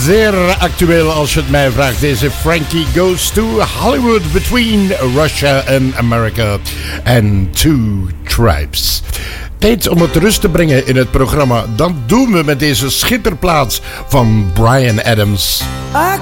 Zeer actueel als je het mij vraagt. Deze Frankie Goes to Hollywood Between Russia and America and Two Tribes. Tijd om het rust te brengen in het programma. Dat doen we met deze schitterplaats van Bryan Adams. I